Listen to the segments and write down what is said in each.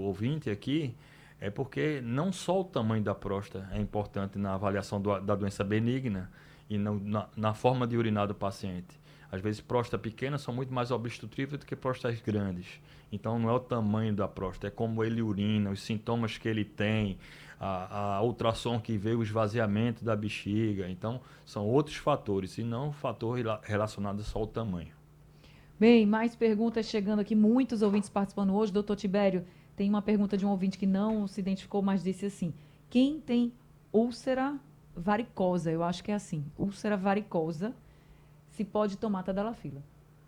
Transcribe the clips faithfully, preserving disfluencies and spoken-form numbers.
ouvinte aqui, é porque não só o tamanho da próstata é importante na avaliação do, da doença benigna e no, na, na forma de urinar do paciente. Às vezes, próstatas pequenas são muito mais obstrutivas do que próstatas grandes. Então, não é o tamanho da próstata, é como ele urina, os sintomas que ele tem, a, a ultrassom que vê, o esvaziamento da bexiga. Então, são outros fatores, e não o fator relacionado só ao tamanho. Bem, mais perguntas chegando aqui, muitos ouvintes participando hoje. Doutor Tibério, tem uma pergunta de um ouvinte que não se identificou, mas disse assim: quem tem úlcera varicosa, eu acho que é assim, úlcera varicosa, se pode tomar tadalafila?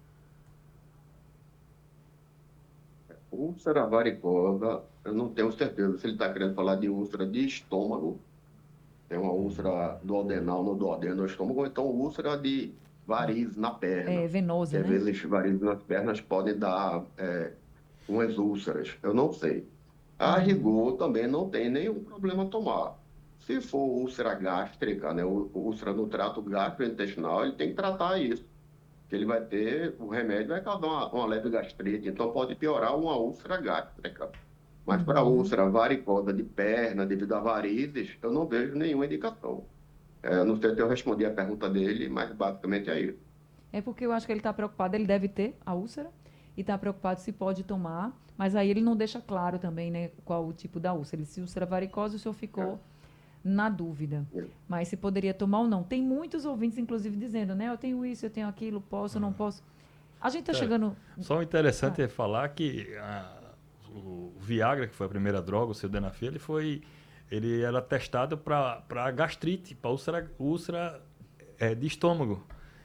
Úlcera varicosa, eu não tenho certeza se ele está querendo falar de úlcera de estômago. Tem uma úlcera duodenal no duodeno do estômago, ou então úlcera de varizes na É perna. Que venosa, às né? vezes varizes nas pernas podem dar é, umas úlceras. Eu não sei. A Uhum. rigor também não tem nenhum problema tomar. Se for úlcera gástrica, né, ú- úlcera no trato gastrointestinal, ele tem que tratar isso. Que ele vai ter, o remédio vai causar uma, uma leve gastrite, então pode piorar uma úlcera gástrica. Mas para Uhum. úlcera varicosa de perna, devido a varizes, eu não vejo nenhuma indicação. É, não sei se eu respondi a pergunta dele, mas basicamente é isso. É porque eu acho que ele está preocupado, ele deve ter a úlcera e está preocupado se pode tomar, mas aí ele não deixa claro também, né, qual o tipo da úlcera. Ele se úlcera varicosa, o senhor É, ficou na dúvida. é. Mas se poderia tomar ou não. Tem muitos ouvintes, inclusive, dizendo, né, eu tenho isso, eu tenho aquilo, posso, não posso. A gente está Tá. chegando... Só o Ah, interessante é falar que a, o Viagra, que foi a primeira droga, o sildenafil, ele foi, ele era testado para gastrite, para úlcera, úlcera é, de estômago.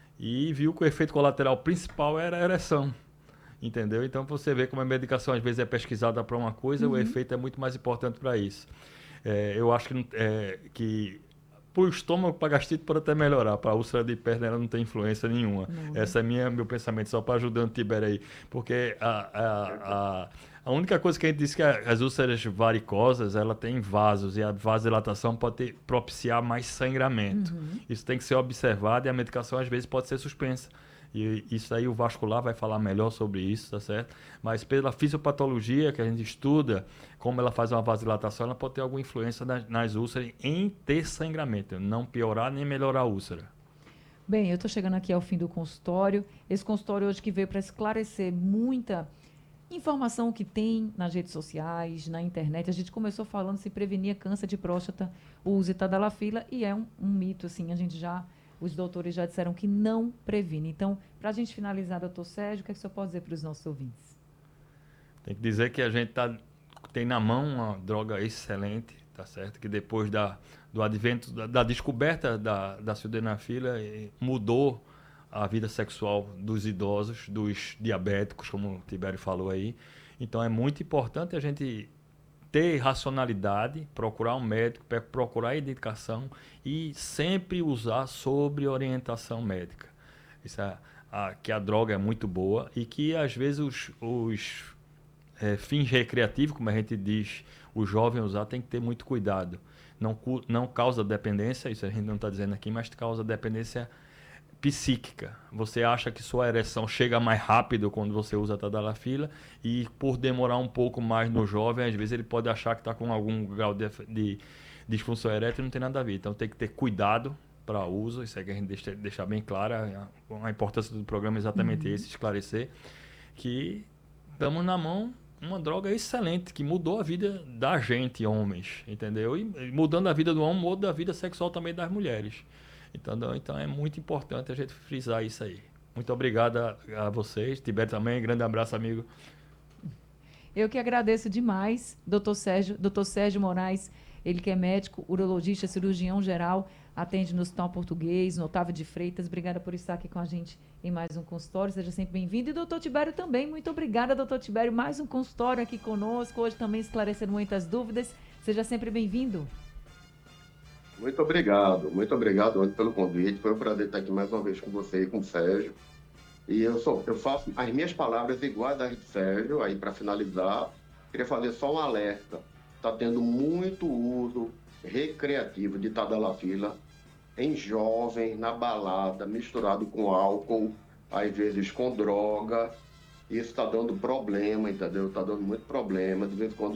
E viu que o efeito colateral principal era a ereção. Entendeu? Então você vê como a medicação às vezes é pesquisada para uma coisa, o uhum, efeito é muito mais importante para isso. É, eu acho que, é, que para o estômago, para gastrite pode até melhorar, para a úlcera de perna ela não tem influência nenhuma. não, né? Esse é minha, meu pensamento, só para ajudando o Tibério aí. Porque a, a, a, a única coisa que a gente diz que as úlceras varicosas, ela tem vasos, e a vasodilatação pode ter, propiciar mais sangramento. Uhum. Isso tem que ser observado e a medicação às vezes pode ser suspensa. E isso aí o vascular vai falar melhor sobre isso, tá certo? Mas pela fisiopatologia que a gente estuda, como ela faz uma vasodilatação, ela pode ter alguma influência nas, nas úlceras em ter sangramento, não piorar nem melhorar a úlcera. Bem, eu estou chegando aqui ao fim do consultório. Esse consultório hoje que veio para esclarecer muita informação que tem nas redes sociais, na internet. A gente começou falando se prevenir câncer de próstata, use tadalafila, e é um, um mito, assim, a gente já, os doutores já disseram que não previne. Então, para a gente finalizar, doutor Sérgio, o que, é que o senhor pode dizer para os nossos ouvintes? Tem que dizer que a gente tá, tem na mão uma droga excelente, tá certo? Que depois da, do advento, da, da descoberta da, da sildenafila, eh, mudou a vida sexual dos idosos, dos diabéticos, como o Tibério falou aí. Então é muito importante a gente ter racionalidade, procurar um médico, procurar indicação e sempre usar sobre orientação médica. Isso é, a, que a droga é muito boa e que às vezes os, os é, fins recreativos, como a gente diz, o jovem usar tem que ter muito cuidado. Não, não causa dependência, isso a gente não está dizendo aqui, mas causa dependência psíquica. Você acha que sua ereção chega mais rápido quando você usa a tadalafila e por demorar um pouco mais no jovem, às vezes ele pode achar que está com algum grau de, de disfunção erétil e não tem nada a ver. Então tem que ter cuidado para uso, isso é que a gente deixa, deixar bem claro, a, a importância do programa é exatamente Uhum. esse, esclarecer que estamos na mão uma droga excelente que mudou a vida da gente, homens, entendeu? E mudando a vida do homem, muda a vida sexual também das mulheres. Então, então é muito importante a gente frisar isso aí. Muito obrigado a, a vocês. Tibete também, grande abraço, amigo. Eu que agradeço demais, doutor Sérgio, doutor Sérgio Moraes, ele que é médico, urologista, cirurgião geral, atende no Hospital Português, no Otávio de Freitas. Obrigada por estar aqui com a gente em mais um consultório, seja sempre bem-vindo. E doutor Tibério também, muito obrigada, doutor Tibério, mais um consultório aqui conosco, hoje também esclarecendo muitas dúvidas. Seja sempre bem-vindo. Muito obrigado, muito obrigado antes pelo convite. Foi um prazer estar aqui mais uma vez com você e com o Sérgio. E eu, sou, eu faço as minhas palavras iguais às de Sérgio, aí para finalizar, queria fazer só um alerta. Está tendo muito uso recreativo de tadalafila em jovem, na balada, misturado com álcool, às vezes com droga. Isso está dando problema, entendeu? Está dando muito problema. De vez em quando